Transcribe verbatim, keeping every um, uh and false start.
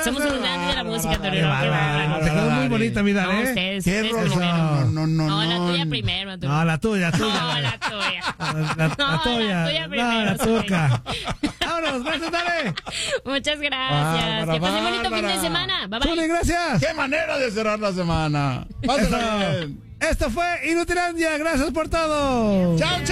Somos eso. los grandes de la música, Torero. Qué bárbaro. Te quedó muy bonita, mira, No, ¿eh? ustedes, Qué ustedes rosa. primero. No, no, no. No, la no. tuya primero, Torero. No, la tuya, No, tuya. la tuya. La, la, No, la tuya. la tuya No, primero, la sí. tuya. Vámonos, gracias, dale. Muchas gracias. Bárbara, Que pasen bonito fin Bárbara. de semana. Bye, bye. Zuli, gracias. ¡Qué manera de cerrar la semana! Pásala Eso. bien. Esto fue Inutilandia. Gracias por todo. ¡Chao, chao!